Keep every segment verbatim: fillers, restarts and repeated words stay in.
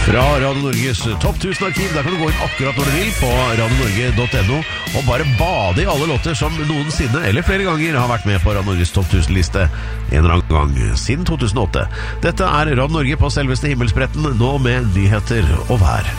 Fra Radio Norges Topp tusen-arkiv, der kan du gå inn akkurat når du vil på radio norge punktum no og bare bade i alle låter som noensinne, eller flere ganger, har vært med på Radio Norges Topp tusen-liste en eller annen gang siden to tusen og åtte. Dette er Radio Norge på selveste himmelspretten, nå med nyheter og vær.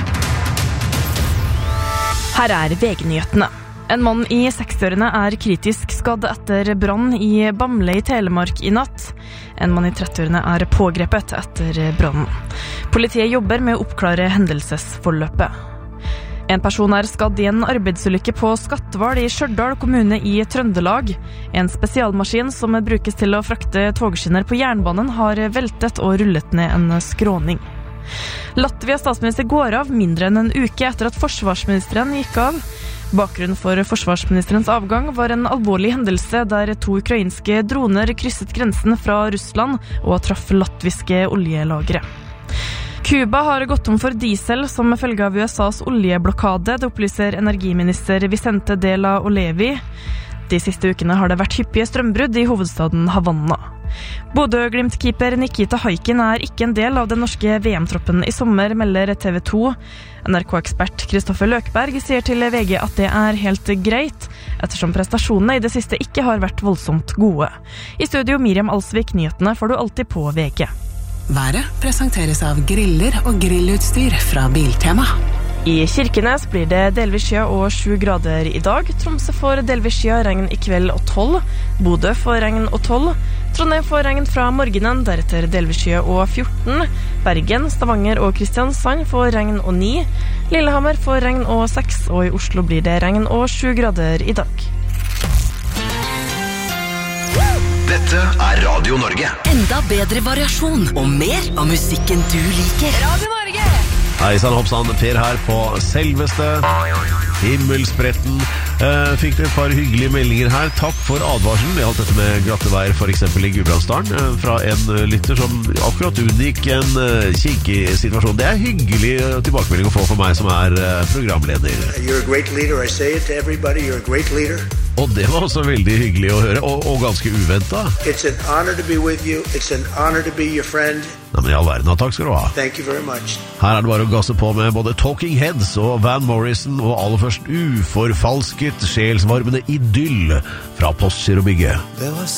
Her er V G-nyhetene. En mann i sekstiårene er kritisk skadd etter brann i Bamble i Telemark i natt. En mann i trettiårene er pågrepet etter brannen. Politiet jobber med å oppklare hendelsesforløpet. En person er skadd i en arbeidsulykke på Skatval i Stjørdal kommune i Trøndelag. En spesialmaskin som brukes til å frakte togskinner på jernbanen har veltet og rullet ned en skråning. Latvias statsminister går av mindre enn en uke etter at forsvarsministeren gikk av. Bakgrunnen for forsvarsministerens avgang var en alvorlig hendelse der to ukrainske droner krysset grensen fra Russland og traff latviske oljelagre. Cuba har gått tom for diesel som følge av U S A's oljeblokade, det opplyser energiminister Vicente de la Olevi. De siste ukene har det vært hyppige strømbrudd i hovedstaden Havanna. Bodø-Glimt-keeper Nikita Haikin er ikke en del av den norske V M-troppen i sommer, melder T V to. N R K-ekspert Kristoffer Løkberg sier til V G at det er helt greit, ettersom prestasjonene i det siste ikke har vært voldsomt gode. I studio Miriam Alsvik, nyhetene får du alltid på V G. Været presenteres av griller og grillutstyr fra Biltema. I Kirkenes blir det delvis skya og sju grader i dag. Tromsø får delvis skya, regn i kveld og tolv. Bodø får regn og tolv. Trondheim får regn fra morgenen, deretter delvis skya og fjorten. Bergen, Stavanger og Kristiansand får regn og ni. Lillehammer får regn og seks, og i Oslo blir det regn og sju grader i dag. Dette er Radio Norge. Enda bedre variasjon og mer av musikken du liker. Radio Norge! Hei sann, hoppsann, Per her på selveste himmelspretten. Eh, fikk du et par hyggelige meldinger her. Takk for advarselen. Det gjaldt dette med glatte veier, for eksempel i Gudbrandsdalen, eh, fra en lytter som akkurat unngikk en eh, kinkig situasjon. Det er hyggelig tilbakemelding å få for meg som er eh, programleder. You're a great leader. I say it to everybody. You're a great leader. Og det var også veldig hyggelig å høre, og, og ganske uventet. It's an honor to be with you. It's an honor to be your friend. Nei, men i all verden, takk skal du ha. Thank you very much. Her er det bare å gasse på med både Talking Heads og Van Morrison, og aller først uforfalsket, sjelsvarmende idyll fra Postgirobygget. There was